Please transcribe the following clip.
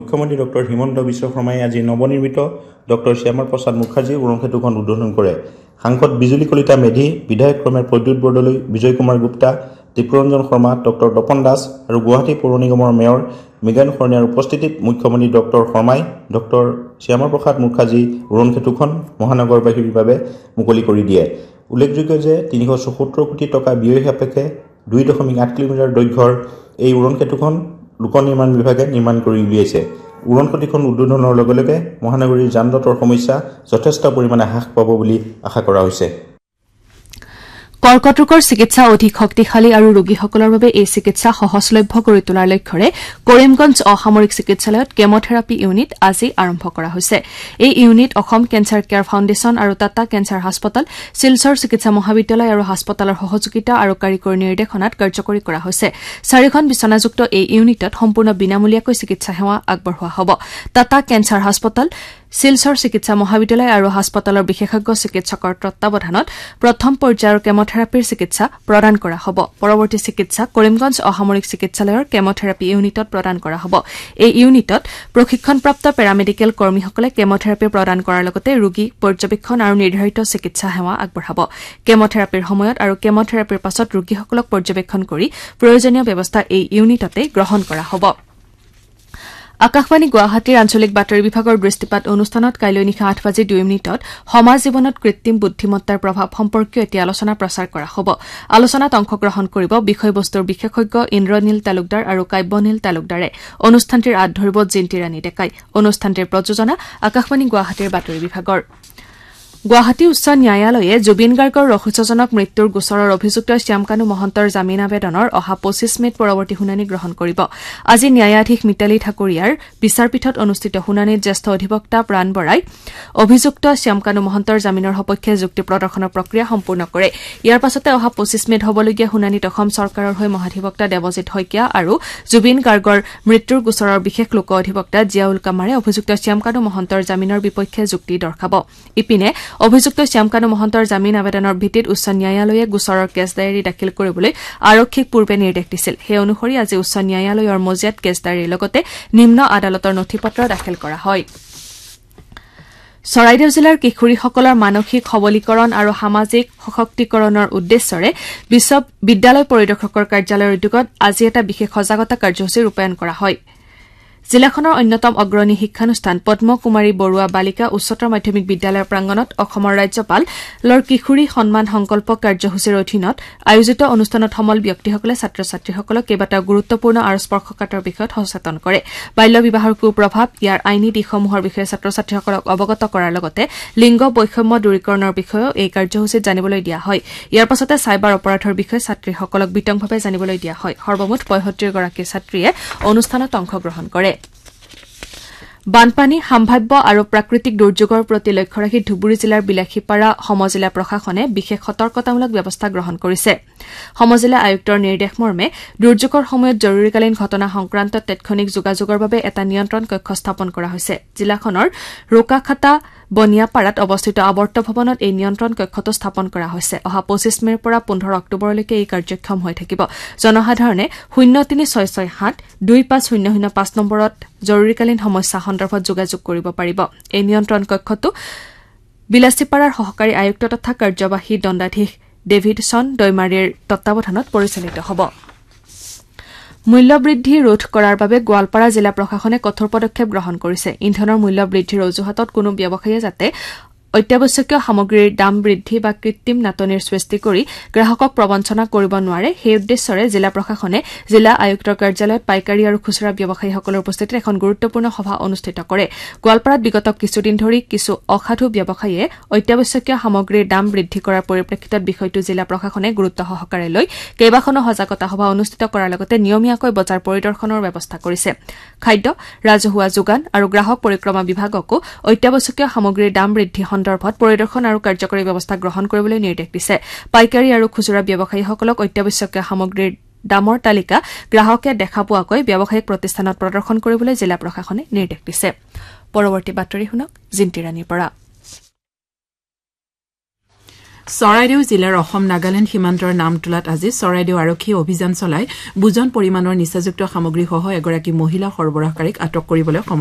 মুখ্যমন্ত্ৰী ডক্টৰ হিমন্ত বিশ্ব শৰ্মাই আজি নৱনিৰ্মিত ডক্টৰ শ্যামা প্ৰসাদ মুখাৰ্জীৰ উৰণসেতুখন উদ্বোধন কৰে। সাংসদ বিজুলী কলিতা মেধি, বিধায়ক ক্ৰমে প্ৰদ্যুৎ বৰদলৈ, বিজয় কুমাৰ গুপ্তা, ত্ৰিপুৰঞ্জন শৰ্মা, ডক্টৰ তপন দাস আৰু গুৱাহাটী পৌৰ নিগমৰ মেয়ৰ মৃগান শৰ্ণিয়াৰ উপস্থিতিত মুখ্যমন্ত্ৰী ডক্টৰ শৰ্মাই ডক্টৰ শ্যামা প্ৰসাদ মুখাৰ্জী উৰণসেতুখন মহানগৰবাসীৰ বাবে মুকলি কৰি দিয়ে। উল্লেখযোগ্য যে 374 কোটি টকা ব্যয় সাপেক্ষে 2.8 কিলোমিটাৰ দৈৰ্ঘ্যৰ এই উৰণসেতুখন লোক নিৰ্মাণ বিভাগে নিৰ্মাণ কৰি উলিয়াইছে। উৰণসেতুখন উদ্বোধনৰ লগে লগে মহানগৰীৰ যান-জঁটৰ সমস্যা যথেষ্ট পৰিমাণে হ্ৰাস পাব বুলি আশা কৰা হৈছে। কৰ্কট ৰোগৰ চিকিৎসা অধিক শক্তিশালী আৰু ৰোগীসকলৰ বাবে এই চিকিৎসা সহজলভ্য কৰি তোলাৰ লক্ষ্যৰে কৰিমগঞ্জ অসামৰিক চিকিৎসালয়ত কেমোথেৰাপি ইউনিট আজি আৰম্ভ কৰা হৈছে। এই unit Assam cancer care foundation আৰু টাটা কেঞ্চাৰ হাস্পতাল, শিলচৰ চিকিৎসা মহাবিদ্যালয় আৰু হাস্পতালৰ সহযোগিতা আৰু কাৰিকৰী নিৰ্দেশনাত কাৰ্যকৰী কৰা হৈছে। 4খন বিচনাযুক্ত এই ইউনিটত সম্পূৰ্ণ বিনামূলীয়াকৈ চিকিৎসা সেৱা আগবঢ়োৱা হ'ব। টাটা কেঞ্চাৰ হাস্পতাল, শিলচৰ চিকিৎসা মহাবিদ্যালয় আৰু হাস্পতালৰ বিশেষজ্ঞ চিকিৎসকৰ তত্বাৱধানত প্ৰথম পৰ্যায়ৰ কেমোথেৰাপিৰ চিকিৎসা প্ৰদান কৰা হ'ব। পৰৱৰ্তী চিকিৎসা কৰিমগঞ্জ অসামৰিক চিকিৎসালয়ৰ কেমোথেৰাপি ইউনিটত প্ৰদান কৰা হ'ব। এই ইউনিটত প্ৰশিক্ষণপ্ৰাপ্ত পেৰামেডিকেল কৰ্মীসকলে কেমোথেৰাপি প্ৰদান কৰাৰ লগতে ৰোগী পৰ্যবেক্ষণ আৰু নিৰ্ধাৰিত চিকিৎসা সেৱা আগবঢ়াব। কেমোথেৰাপিৰ সময়ত আৰু কেমোথেৰাপিৰ পাছত ৰোগীসকলক পৰ্যবেক্ষণ কৰি প্ৰয়োজনীয় ব্যৱস্থা এই ইউনিটতে গ্ৰহণ কৰা হ'ব। আকাশবাণী গুৱাহাটীৰ আঞ্চলিক বাতৰি বিভাগৰ দৃষ্টিপাত অনুষ্ঠানত কাইলৈ নিশা 8:02 সমাজ জীৱনত কৃত্ৰিম বুদ্ধিমত্তাৰ প্ৰভাৱ সম্পৰ্কীয় এটি আলোচনা প্ৰচাৰ কৰা হ'ব। আলোচনাত অংশগ্ৰহণ কৰিব বিষয়বস্তুৰ বিশেষজ্ঞ ইন্দ্ৰনীল তালুকদাৰ আৰু কাব্যনীল তালুকদাৰে। অনুষ্ঠানটিৰ আঁত ধৰিব জিন্তি ৰাণী ডেকাই। অনুষ্ঠানটিৰ প্ৰযোজনা আকাশবাণী গুৱাহাটীৰ বাতৰি বিভাগৰ। গুৱাহাটী উচ্চ ন্যায়ালয়ে জুবিন গাৰ্গৰ ৰহস্যজনক মৃত্যুৰ গোচৰৰ অভিযুক্ত শ্যামকানু মহন্তৰ জামিন আবেদনৰ অহা 25 মেত পৰৱৰ্তী শুনানি গ্ৰহণ কৰিব। আজি ন্যায়াধীশ মিতালী ঠাকুৰীয়াৰ বিচাৰপীঠত অনুষ্ঠিত শুনানিত জ্যেষ্ঠ অধিবক্তা প্ৰাণ বৰাই অভিযুক্ত শ্যামকানু মহন্তৰ জামিনৰ সপক্ষে যুক্তি প্ৰদৰ্শনৰ প্ৰক্ৰিয়া সম্পূৰ্ণ কৰে। ইয়াৰ পাছতে অহা 25 মেত হ'বলগীয়া শুনানিত অসম চৰকাৰৰ হৈ মহাধিবক্তা দেৱজিৎ শইকীয়া আৰু জুবিন গাৰ্গৰ মৃত্যুৰ গোচৰৰ বিশেষ লোক অধিবক্তা জিয়াউল কামাৰে অভিযুক্ত শ্যামকানু মহন্তৰ জামিনৰ বিপক্ষে যুক্তি দৰ্শাব। ইপিনে অভিযুক্ত শ্যামকানু মহন্তৰ জামিন আবেদনৰ ভিত্তিত উচ্চ ন্যায়ালয়ে গোচৰৰ কেছ ডায়েৰী দাখিল কৰিবলৈ আৰক্ষীক পূৰ্বে নিৰ্দেশ দিছিল। সেই অনুসৰি আজি উচ্চ ন্যায়ালয়ৰ মজিয়াত কেছ ডায়েৰীৰ লগতে নিম্ন আদালতৰ নথিপত্ৰ দাখিল কৰা হয়। চৰাইদেউ জিলাৰ কিশোৰীসকলৰ মানসিক সবলীকৰণ আৰু সামাজিক সশক্তিকৰণৰ উদ্দেশ্যৰে বিদ্যালয় পৰিদৰ্শকৰ কাৰ্যালয়ৰ উদ্যোগত আজি এটা বিশেষ সজাগতা কাৰ্যসূচী ৰূপায়ণ কৰা হয়। জিলাখনৰ অন্যতম অগ্ৰণী শিক্ষানুষ্ঠান পদ্মকুমাৰী বৰুৱা বালিকা উচ্চতৰ মাধ্যমিক বিদ্যালয়ৰ প্ৰাংগণত অসমৰ ৰাজ্যপালৰ কিশোৰী সন্মান সংকল্প কাৰ্যসূচীৰ অধীনত আয়োজিত অনুষ্ঠানত সমল ব্যক্তিসকলে ছাত্ৰ ছাত্ৰীসকলক কেইবাটাও গুৰুত্বপূৰ্ণ আৰু স্পৰ্শকাতৰ বিষয়ত সচেতন কৰে। বাল্য বিবাহৰ কুপ্ৰভাৱ, ইয়াৰ আইনী দিশসমূহৰ বিষয়ে ছাত্ৰ ছাত্ৰীসকলক অৱগত কৰাৰ লগতে লিংগ বৈষম্য দূৰীকৰণৰ বিষয়েও এই কাৰ্যসূচীত জানিবলৈ দিয়া হয়। ইয়াৰ পাছতে চাইবাৰ অপৰাধৰ বিষয়ে ছাত্ৰীসকলক বিতংভাৱে জানিবলৈ দিয়া হয়। সৰ্বমুঠ ৭৫গৰাকী ছাত্ৰীয়ে অনুষ্ঠানত অংশগ্ৰহণ কৰে। বানপানী, সাম্ভাব্য আৰু প্ৰাকৃতিক দুৰ্যোগৰ প্ৰতি লক্ষ্য ৰাখি ধুবুৰী জিলাৰ বিলাসীপাৰা সমজিলা প্ৰশাসনে বিশেষ সতৰ্কতামূলক ব্যৱস্থা গ্ৰহণ কৰিছে। সমজিলা আয়ুক্তৰ নিৰ্দেশ মৰ্মে দুৰ্যোগৰ সময়ত জৰুৰীকালীন ঘটনা সংক্ৰান্তত তাৎক্ষণিক যোগাযোগৰ বাবে এটা নিয়ন্ত্ৰণ কক্ষ স্থাপন কৰা হৈছে। জিলাখনৰ ৰোকাখাতা বনিয়াপাৰাত অৱস্থিত আৱৰ্ত ভৱনত এই নিয়ন্ত্ৰণ কক্ষটো স্থাপন কৰা হৈছে। অহা 25 মেৰ পৰা 15 অক্টোবৰলৈকে এই কাৰ্যক্ষম হৈ থাকিব। জনসাধাৰণে 0366725005 নম্বৰত জৰুৰীকালীন সমস্যা সন্দৰ্ভত যোগাযোগ কৰিব পাৰিব। এই নিয়ন্ত্ৰণ কক্ষটো বিলাসীপাৰাৰ সহকাৰী আয়ুক্ত তথা কাৰ্যবাহী দণ্ডাধীশ ডেভিডছন দৈমাৰীৰ তত্বাৱধানত পৰিচালিত হ'ব। মূল্যবৃদ্ধি ৰোধ কৰাৰ বাবে গোৱালপাৰা জিলা প্ৰশাসনে কঠোৰ পদক্ষেপ গ্ৰহণ কৰিছে। ইন্ধনৰ মূল্য বৃদ্ধিৰ অজুহাতত কোনো ব্যৱসায়ীয়ে যাতে অত্যাৱশ্যকীয় সামগ্ৰীৰ দাম বৃদ্ধি বা কৃত্ৰিম নাটনিৰ সৃষ্টি কৰি গ্ৰাহকক প্ৰবঞ্চনা কৰিব নোৱাৰে, সেই উদ্দেশ্যৰে জিলা প্ৰশাসনে জিলা আয়ুক্তৰ কাৰ্যালয়ত পাইকাৰী আৰু খুচুৰা ব্যৱসায়ীসকলৰ উপস্থিতিত এখন গুৰুত্বপূৰ্ণ সভা অনুষ্ঠিত কৰে। গোৱালপাৰাত বিগত কিছুদিন ধৰি কিছু অসাধু ব্যৱসায়ীয়ে অত্যাৱশ্যকীয় সামগ্ৰীৰ দাম বৃদ্ধি কৰাৰ পৰিপ্ৰেক্ষিতত বিষয়টো জিলা প্ৰশাসনে গুৰুত্ব সহকাৰে লৈ কেইবাখনো সজাগতা সভা অনুষ্ঠিত কৰাৰ লগতে নিয়মীয়াকৈ বজাৰ পৰিদৰ্শনৰ ব্যৱস্থা কৰিছে। খাদ্য, ৰাজহুৱা যোগান আৰু গ্ৰাহক পৰিক্ৰমা বিভাগকো অত্যাৱশ্যকীয় সামগ্ৰীৰ দাম বৃদ্ধি সন্দৰ্ভত পৰিদৰ্শন আৰু কাৰ্যকৰী ব্যৱস্থা গ্ৰহণ কৰিবলৈ নিৰ্দেশ দিছে। পাইকাৰী আৰু খুচুৰা ব্যৱসায়ীসকলক অত্যাৱশ্যকীয় সামগ্ৰীৰ দামৰ তালিকা গ্ৰাহকে দেখা পোৱাকৈ ব্যৱসায়িক প্ৰতিষ্ঠানত প্ৰদৰ্শন কৰিবলৈ জিলা প্ৰশাসনে নিৰ্দেশ দিছে। পৰৱৰ্তী বাতৰি শুনক জিন্তি ৰাণীৰ পৰা। চৰাইদেউ জিলাৰ অসম নাগালেণ্ড সীমান্তৰ নামটোলাত আজি চৰাইদেউ আৰক্ষীয়ে অভিযান চলাই বুজন পৰিমাণৰ নিচাযুক্ত সামগ্ৰীসহ এগৰাকী মহিলা সৰবৰাহকাৰীক আটক কৰিবলৈ